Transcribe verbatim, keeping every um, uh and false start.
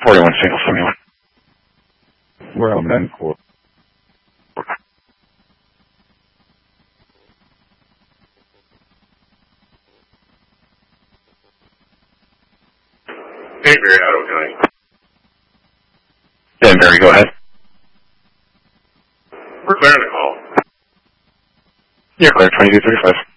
forty-one single seventy-one. Well, then for. Danbury Auto County. Danbury, go ahead. We're clearing the call. You're clear, twenty-two thirty-five.